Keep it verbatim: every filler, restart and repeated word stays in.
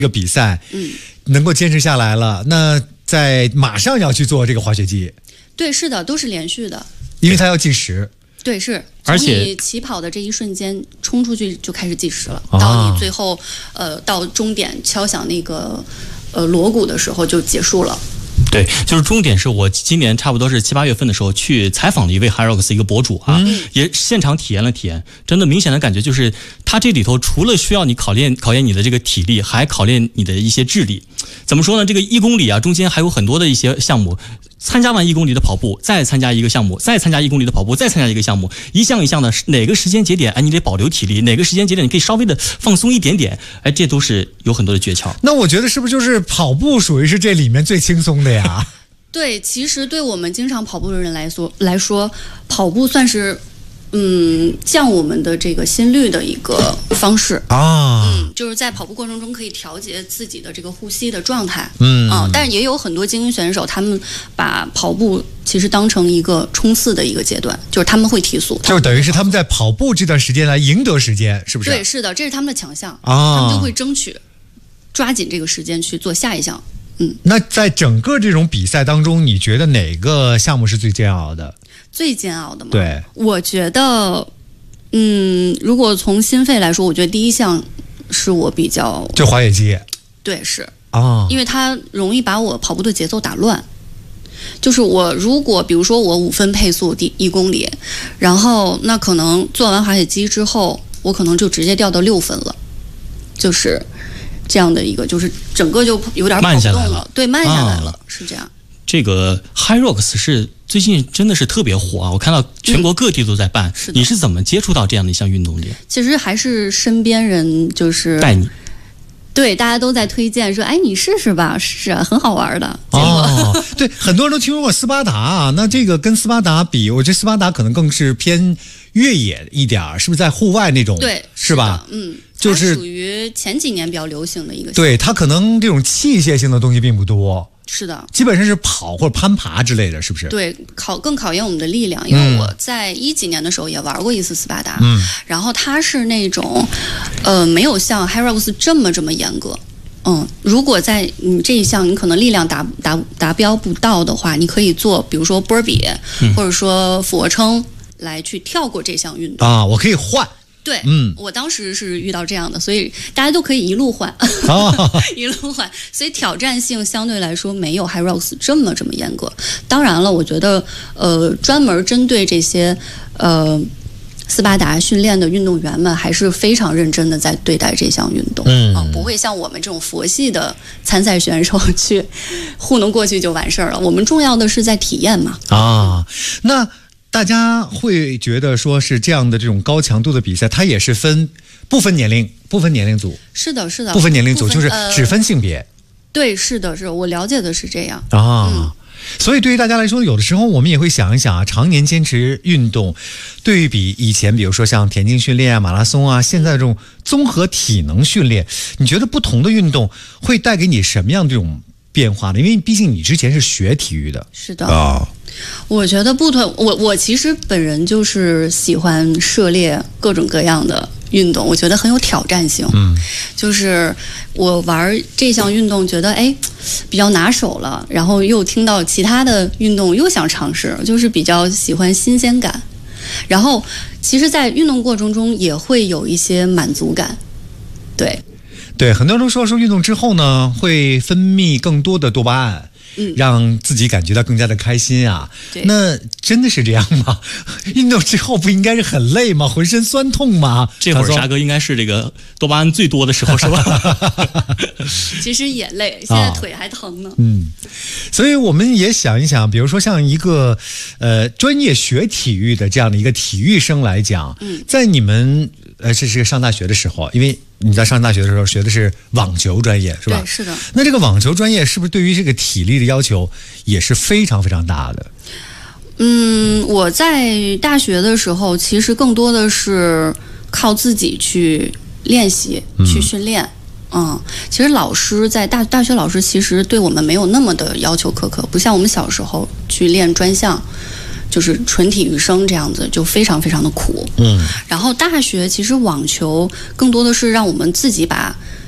这个比赛， 嗯， 能够坚持下来了，那在马上要去做这个滑雪机。 对，是的，都是连续的， 因为它要计时。 对，是， 而且从你起跑的这一瞬间冲出去就开始计时了， 啊、 到你最后呃到终点敲响那个呃锣鼓的时候就结束了。 对，就是重点是我今年差不多是七八月份的时候去采访了一位 HYROX 一个博主啊， 嗯、 也现场体验了体验，真的明显的感觉就是它这里头除了需要你考验考验你的这个体力，还考验你的一些智力。怎么说呢？这个一公里啊，中间还有很多的一些项目。参加完一公里的跑步，再参加一个项目，再参加一公里的跑步，再参加一个项目，一项一项的，哪个时间节点，哎，你得保留体力；哪个时间节点你可以稍微的放松一点点，哎，这都是有很多的诀窍。 那我觉得是不是就是跑步属于是这里面最轻松的呀？ 对，其实对我们经常跑步的人来说，来说跑步算是嗯降我们的这个心率的一个方式啊。 嗯，就是在跑步过程中可以调节自己的这个呼吸的状态。 嗯啊，但是也有很多精英选手，他们把跑步其实当成一个冲刺的一个阶段，就是他们会提速， 就是等于是他们在跑步这段时间来赢得时间，是不是？ 对，是的，这是他们的强项啊， 他们就会争取抓紧这个时间去做下一项。嗯， 那在整个这种比赛当中，你觉得哪个项目是最煎熬的？ 最煎熬的吗？ 对， 我觉得，嗯，如果从心肺来说，我觉得第一项是我比较就滑雪机。 对，是啊， 因为它容易把我跑步的节奏打乱。就是我如果比如说我五分配速第一公里，然后那可能做完滑雪机之后，我可能就直接掉到六分了，就是这样的一个，就是整个就有点跑不动了，对，慢下来了，啊、是这样。 这个 HYROX 是最近真的是特别火啊！我看到全国各地都在办。嗯、是你是怎么接触到这样的一项运动的？ 其实还是身边人就是带你。 对，大家都在推荐说，哎，你试试吧，是啊，很好玩的。结果哦，对，很多人都听说过斯巴达啊，那这个跟斯巴达比，我觉得斯巴达可能更是偏越野一点，是不是在户外那种？ 对， 是吧？ 嗯， 就是属于前几年比较流行的一个。 对，它可能这种器械性的东西并不多。 是的， 基本上是跑或者攀爬之类的，是不是？ 对，考更考验我们的力量，因为我在一几年的时候也玩过一次斯巴达， 嗯， 然后它是那种，呃，没有像 HYROX 这么这么严格，嗯，如果在你这一项你可能力量达达达标不到的话，你可以做比如说波比、嗯、或者说俯卧撑来去跳过这项运动啊，我可以换。 对， 嗯， 我当时是遇到这样的，所以大家都可以一路换， 哦、 一路换，所以挑战性相对来说没有 HYROX 这么这么严格。当然了，我觉得呃，专门针对这些呃斯巴达训练的运动员们，还是非常认真的在对待这项运动， 嗯、 呃，不会像我们这种佛系的参赛选手去糊弄过去就完事儿了。我们重要的是在体验嘛。 啊，那。大家会觉得说是这样的这种高强度的比赛，它也是分不分年龄、不分年龄组。 是的，是的， 不分年龄组就是只分性别。 呃、对，是的，是我了解的是这样啊。 嗯、 所以对于大家来说，有的时候我们也会想一想啊，常年坚持运动，对比以前，比如说像田径训练啊、马拉松啊，现在这种综合体能训练，你觉得不同的运动会带给你什么样这种变化呢？因为毕竟你之前是学体育的。 是的啊。 我觉得不同，我我其实本人就是喜欢涉猎各种各样的运动，我觉得很有挑战性。 嗯， 就是我玩这项运动觉得哎比较拿手了，然后又听到其他的运动又想尝试，就是比较喜欢新鲜感。然后其实，在运动过程中也会有一些满足感。对， 对，很多人都说说运动之后呢，会分泌更多的多巴胺。 嗯， 让自己感觉到更加的开心啊！那真的是这样吗？运动之后不应该是很累吗？浑身酸痛吗？ 这会儿沙哥应该是这个多巴胺最多的时候，是吧？ 其实也累，现在腿还疼呢。 啊、嗯，所以我们也想一想，比如说像一个呃专业学体育的这样的一个体育生来讲， 嗯，在你们呃这是上大学的时候，因为你在上大学的时候学的是网球专业，是吧？ 对，是的。 那这个网球专业是不是对于这个体力的要求也是非常非常大的？ 嗯，我在大学的时候，其实更多的是靠自己去练习、 嗯、 去训练。嗯，其实老师在大大学老师其实对我们没有那么的要求苛刻，不像我们小时候去练专项。就是纯体育生这样子，就非常非常的苦。 嗯， 然后大学其实网球更多的是让我们自己把